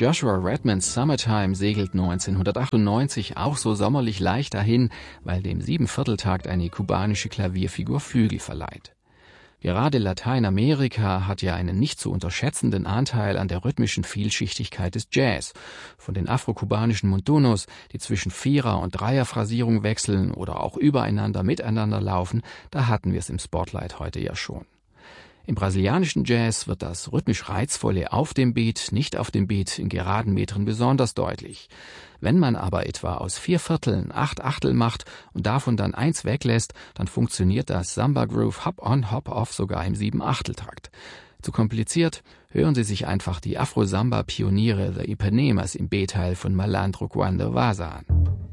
Joshua Redmans Summertime segelt 1998 auch so sommerlich leicht dahin, weil dem 7/4-Takt eine kubanische Klavierfigur Flügel verleiht. Gerade Lateinamerika hat ja einen nicht zu unterschätzenden Anteil an der rhythmischen Vielschichtigkeit des Jazz. Von den afro-kubanischen Montunos, die zwischen Vierer- und Dreierphrasierung wechseln oder auch übereinander miteinander laufen, da hatten wir es im Spotlight heute ja schon. Im brasilianischen Jazz wird das rhythmisch Reizvolle auf dem Beat, nicht auf dem Beat in geraden Metern besonders deutlich. Wenn man aber etwa aus 4 Vierteln 8 Achtel macht und davon dann 1 weglässt, dann funktioniert das Samba-Groove Hop-on, Hop-off sogar im 7/8-Takt. Zu kompliziert? Hören Sie sich einfach die Afro-Samba-Pioniere The Ipanemas im B-Teil von Malandro Cuando Vaza an.